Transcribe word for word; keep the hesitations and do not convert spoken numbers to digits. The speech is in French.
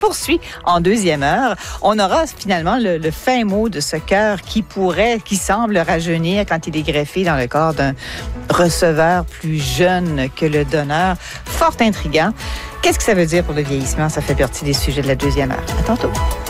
poursuit en deuxième heure. On aura finalement le, le fin mot de ce cœur qui pourrait, qui semble rajeunir quand il est greffé dans le corps d'un receveur plus jeune que le donneur. Fort intriguant. Qu'est-ce que ça veut dire pour le vieillissement? Ça fait partie des sujets de la deuxième heure. À tantôt.